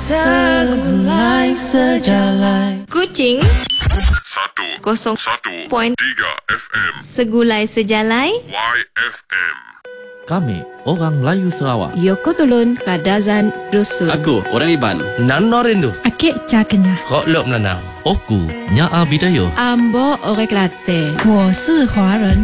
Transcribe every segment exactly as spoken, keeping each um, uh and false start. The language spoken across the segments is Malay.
Segulai sejalai. Kucing Satu kosong Satu Point Tiga F M Segulai sejalai. Y F M. Kami, orang Melayu Sarawak. Yoko Tulun Kadazan Dusun. Aku, orang Iban. Nan Norindu. Akik Cakenya. Kok lop nanau. Oku, Nyaa Bidayo. Ambo Orek Latte. 我是华人。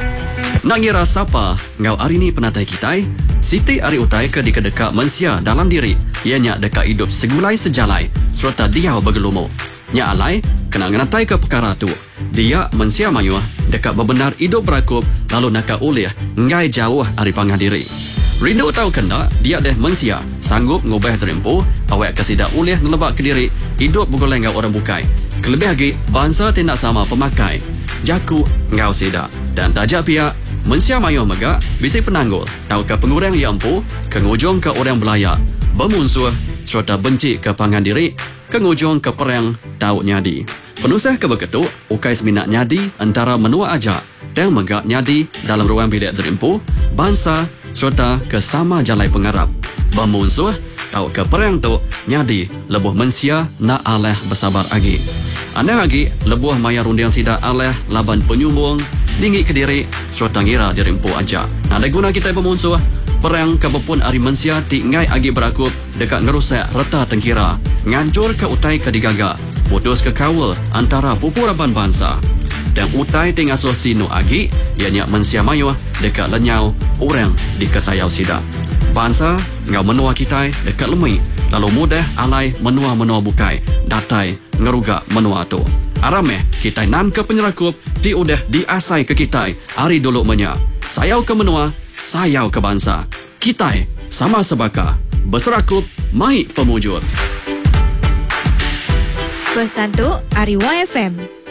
Nak ngira siapa ngau hari ni penatai kitai? Siti ari utai ke dikadeka mensia dalam diri. Ianya dekat hidup segulai sejalai serta dia bergelumo. Nya alai kena ngenatai ke perkara tu. Dia mensia mayu dekat bebenar hidup berakup lalu nakak ulih ngai jauh ari pangah diri. Rindu tahu kena dia deh mensia sanggup ngubah terempuh awak kesidak ulih ngelebak ke diri hidup bergoleng ngau orang bukai. Kelebih lagi bangsa tindak sama pemakai. Jaku ngau sida dan tajak pihak mensia mayu megak bisi penanggul tahu ke pengurang yang empu kengujung ke orang belaya bermusuh serta benci ke pangan diri kengujung ke perang tahu nyadi. Penusah ke beketuk ukai seminat nyadi antara menua aja dan megak nyadi dalam ruang bilik terempuh bangsa serta ke sama jalai pengarap. Bermusuh tahu ke perang tu nyadi lebuh mensia nak aleh bersabar lagi. Anda lagi lebuh maya rundiang sida aleh laban penyumbung dinggi ke diri serta ngira dirempu aja. Nah, ada guna kita bermusuh perang kebepun ari mensia ti ngai agi berakup dekat ngerusak reta tengkira ngancur ke utai ke digaga putus ke kawal antara pupuraban bangsa dan utai ting asuh sinu agi ianya mensia mayu dekat lenyau orang di kesayau sida. Bangsa ngau menua kita dekat lemui lalu mudah alai menua-menua bukai datai ngerugak menua tu. Arameh kita nan ke penyerakup di udah diasai ke kita hari dulu menya. Sayau ke menua, sayau ke bangsa. Kita sama sebaka berserakup mai pemujur. Pesan tu Ari Y F M.